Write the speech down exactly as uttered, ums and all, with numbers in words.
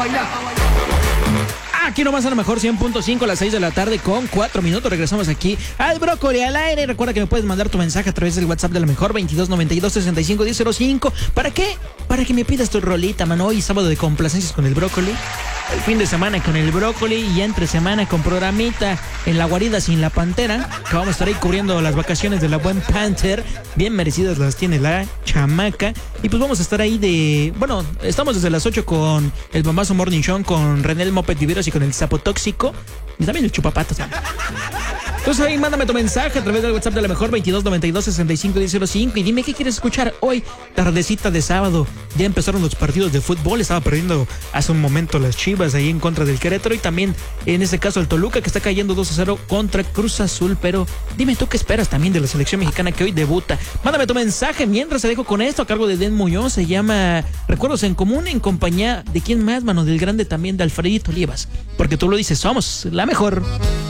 Aquí nomás a lo mejor cien punto cinco a las seis de la tarde con cuatro minutos. Regresamos aquí al Brócoli al aire. Recuerda que me puedes mandar tu mensaje a través del WhatsApp de la mejor veintidós noventa y dos sesenta y cinco diez cero cinco. ¿Para qué? Para que me pidas tu rolita, mano. Hoy sábado de complacencias con el Brócoli. El fin de semana con el Brócoli y ya entre semana con programita en la guarida sin la pantera, que vamos a estar ahí cubriendo las vacaciones de la buen Panther. Bien merecidas las tiene la chamaca. Y pues vamos a estar ahí de... Bueno, estamos desde las ocho con el Bombazo Morning Show, con René el Moped Viveros y con el Sapo Tóxico. Y también el Chupapatas. Entonces ahí mándame tu mensaje a través del WhatsApp de la mejor veintidós noventa y dos sesenta y cinco diez cero cinco y dime qué quieres escuchar hoy, tardecita de sábado. Ya empezaron los partidos de fútbol, estaba perdiendo hace un momento las Chivas ahí en contra del Querétaro y también en este caso el Toluca que está cayendo dos a cero contra Cruz Azul, pero dime tú qué esperas también de la selección mexicana que hoy debuta. Mándame tu mensaje mientras te dejo con esto a cargo de Den Muñoz, se llama Recuerdos en Común en compañía de quién más, mano, del grande también de Alfredito Olivas, porque tú lo dices, somos la mejor.